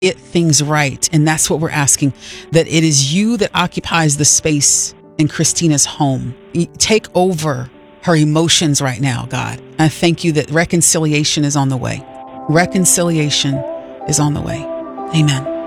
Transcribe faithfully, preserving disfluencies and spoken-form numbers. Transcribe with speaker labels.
Speaker 1: get things right. And that's what we're asking, that it is you that occupies the space in Christina's home. Take over her emotions right now, God. I thank you that reconciliation is on the way. Reconciliation is on the way. Amen.